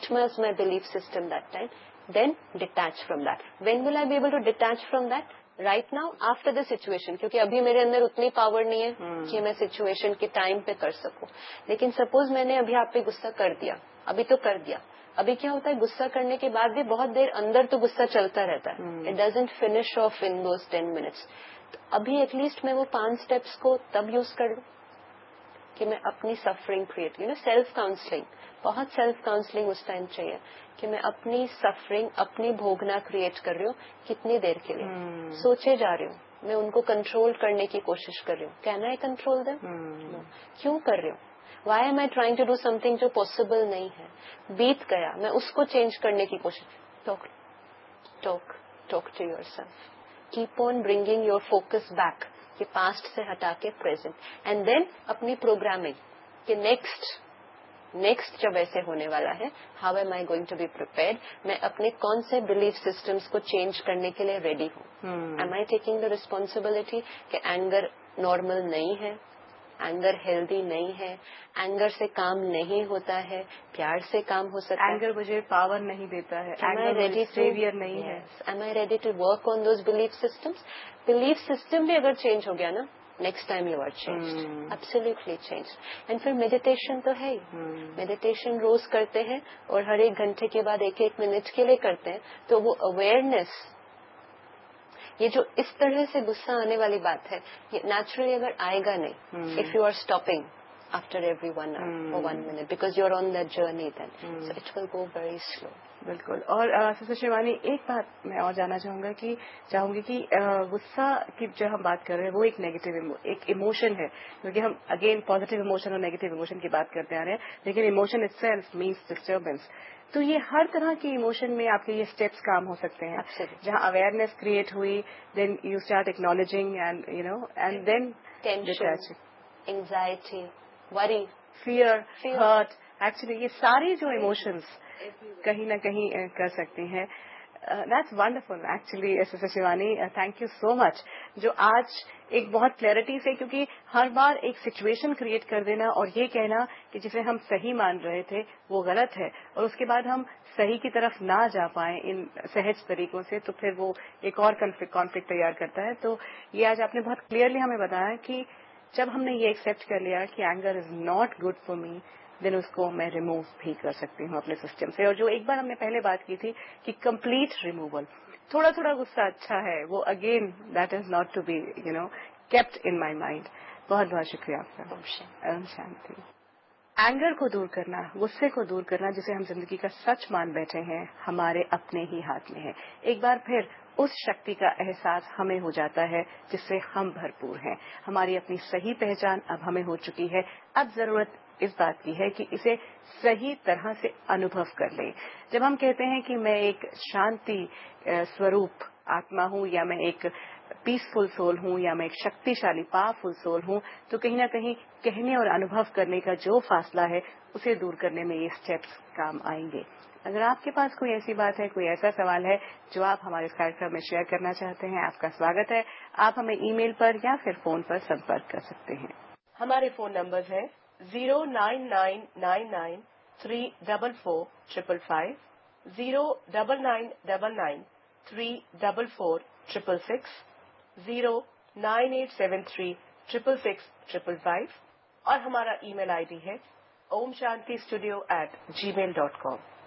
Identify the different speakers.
Speaker 1: was my belief system that time. Then detach from that. When will I be able to detach from that? Right now, after the situation. क्योंकि अभी मेरे अंदर उतनी power नहीं है कि मैं सिचुएशन के टाइम पे कर सकूं. लेकिन सपोज मैंने अभी आप पे गुस्सा कर दिया, अभी तो कर दिया. अभी क्या होता है, गुस्सा करने के बाद भी बहुत देर अंदर तो गुस्सा चलता रहता है. It doesn't finish off in those 10 minutes. तो अभी एटलीस्ट मैं वो 5 स्टेप्स को तब यूज कर लूं कि मैं अपनी सफरिंग क्रिएट, सेल्फ काउंसलिंग. बहुत सेल्फ काउंसलिंग उस टाइम चाहिए कि मैं अपनी सफरिंग, अपनी भोगना क्रिएट कर रही हूँ. कितनी देर के लिए सोचे जा रही हूँ, मैं उनको कंट्रोल करने की कोशिश कर रही हूँ. Can I control them? क्यों कर रही हूँ? Y M I trying to do something जो पॉसिबल नहीं है? बीत गया, मैं उसको चेंज करने की कोशिश. Talk talk talk to yourself. Keep on bringing your focus back, कि पास्ट से हटा के प्रेजेंट. एंड देन अपनी प्रोग्रामिंग कि नेक्स्ट जब ऐसे होने वाला है, how am I going to be prepared. मैं अपने कौन से बिलीफ सिस्टम्स को चेंज करने के लिए रेडी हूँ. M I taking the responsibility कि एंगर नॉर्मल नहीं है, एंगर हेल्दी नहीं है, एंगर से काम नहीं होता है, प्यार से काम हो सकता है.
Speaker 2: एंगर मुझे पावर नहीं देता है, एंगर मुझे सेवियर नहीं है.
Speaker 1: M I ready to work on those belief systems? Belief system भी अगर चेंज हो गया ना, next time you are changed, absolutely changed. And फिर मेडिटेशन तो है ही. मेडिटेशन रोज करते हैं और हर 1 घंटे के बाद 1-1 मिनट के लिए करते हैं. तो वो अवेयरनेस, ये जो इस तरह से गुस्सा आने वाली बात है, ये नेचुरली अगर आएगा नहीं, if you are stopping after every 1 hour or 1 minute because you're on that journey then, so it will go very slow.
Speaker 2: बिल्कुल. और सिस्टर शिवानी, एक बात मैं और जानना चाहूंगी कि गुस्सा की जो हम बात कर रहे हैं वो एक नेगेटिव एक इमोशन है, क्योंकि हम अगेन पॉजिटिव इमोशन और नेगेटिव इमोशन की बात करते आ रहे हैं, लेकिन इमोशन इटसेल्फ मीन्स डिस्टर्बेंस. तो ये हर तरह की इमोशन में आपके ये स्टेप्स काम हो सकते हैं. जहाँ अवेयरनेस क्रिएट हुई, then you start acknowledging and and then
Speaker 1: tension, anxiety, worry,
Speaker 2: fear, hurt. Actually ये सारी जो इमोशंस कहीं ना कहीं कर सकती हैं. That's wonderful actually sister Shivani. Thank you so much, जो आज एक बहुत क्लैरिटी से, क्योंकि हर बार एक सिचुएशन क्रिएट कर देना और ये कहना कि जिसे हम सही मान रहे थे वो गलत है, और उसके बाद हम सही की तरफ ना जा पाए इन सहज तरीकों से, तो फिर वो एक और कॉन्फ्लिक्ट तैयार करता है. तो ये आज आपने बहुत क्लियरली हमें बताया कि जब हमने ये एक्सेप्ट कर लिया कि anger is not good for me, then उसको मैं रिमूव भी कर सकती हूँ अपने सिस्टम से. और जो एक बार हमने पहले बात की थी कि कंप्लीट रिमूवल, थोड़ा थोड़ा गुस्सा अच्छा है, वो again that is not to be kept in my mind. बहुत बहुत शुक्रिया आपका. ओम शांति. एंगर को दूर करना, गुस्से को दूर करना, जिसे हम जिंदगी का सच मान बैठे हैं, हमारे अपने ही हाथ में है. एक बार फिर उस शक्ति का एहसास हमें हो जाता है जिससे हम भरपूर हैं. हमारी अपनी सही पहचान अब हमें हो चुकी है. अब जरूरत इस बात की है कि इसे सही तरह से अनुभव कर लें. जब हम कहते हैं कि मैं एक शांति स्वरूप आत्मा हूँ, या मैं एक पीसफुल सोल हूँ, या मैं एक शक्तिशाली पावरफुल सोल हूँ, तो कहीं ना कहीं कहने और अनुभव करने का जो फासला है उसे दूर करने में ये स्टेप्स काम आएंगे. अगर आपके पास कोई ऐसी बात है, कोई ऐसा सवाल है जो आप हमारे इस कार्यक्रम में शेयर करना चाहते हैं, आपका स्वागत है. आप हमें ईमेल पर या फिर फोन पर संपर्क कर सकते हैं. हमारे फोन नंबर है 09999344555, 09999344666, 09873666555, और हमारा ईमेल आईडी है omshantistudio@gmail.com.